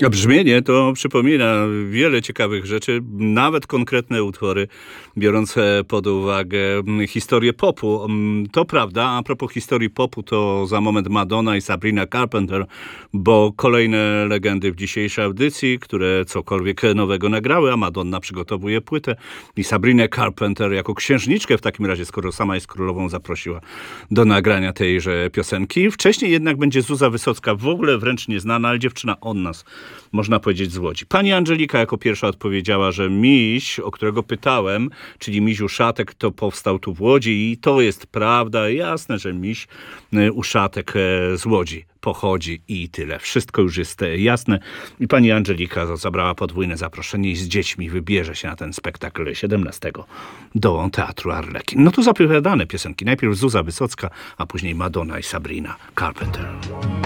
Brzmienie to przypomina wiele ciekawych rzeczy, nawet konkretne utwory, biorące pod uwagę historię popu. To prawda, a propos historii popu, to za moment Madonna i Sabrina Carpenter, bo kolejne legendy w dzisiejszej audycji, które cokolwiek nowego nagrały, a Madonna przygotowuje płytę i Sabrinę Carpenter jako księżniczkę w takim razie, skoro sama jest królową, zaprosiła do nagrania tejże piosenki. Wcześniej jednak będzie Zuza Wysocka, w ogóle wręcz nieznana, ale dziewczyna od nas, można powiedzieć, z Łodzi. Pani Angelika jako pierwsza odpowiedziała, że miś, o którego pytałem, czyli miś Uszatek, to powstał tu w Łodzi i to jest prawda. Jasne, że miś Uszatek z Łodzi pochodzi i tyle. Wszystko już jest jasne. I pani Angelika zabrała podwójne zaproszenie i z dziećmi wybierze się na ten spektakl 17 do Teatru Arlekin. No to zapowiadane piosenki. Najpierw Zuza Wysocka, a później Madonna i Sabrina Carpenter.